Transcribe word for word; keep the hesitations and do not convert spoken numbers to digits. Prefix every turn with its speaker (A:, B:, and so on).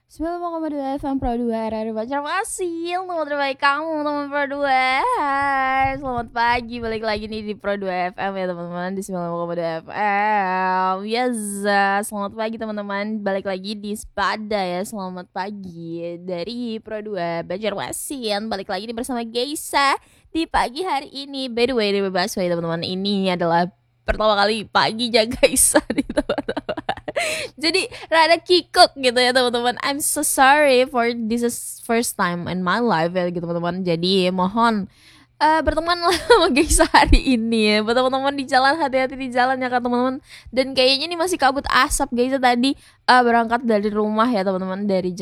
A: sembilan puluh koma dua F M Pro dua R R Banjarmasin. Selamat terbaik kamu teman Pro dua. Hai, selamat pagi, balik lagi nih di Pro dua F M ya teman-teman, di sembilan puluh koma dua F M. Yes, selamat pagi teman-teman, balik lagi di Spada ya. Selamat pagi dari Pro dua Banjarmasin. Balik lagi nih bersama Geisa di pagi hari ini. By the way, di bebas way teman-teman, ini adalah pertama kali pagi jaga Geisa di teman-teman. Jadi rada kikuk gitu ya teman-teman. I'm so sorry for this is first time in my life ya gitu teman-teman. Jadi mohon uh, bertemanlah sama guys hari ini ya. Buat teman-teman di jalan, hati-hati di jalan ya kan teman-teman. Dan kayaknya ini masih kabut asap guys tadi uh, berangkat dari rumah ya teman-teman, dari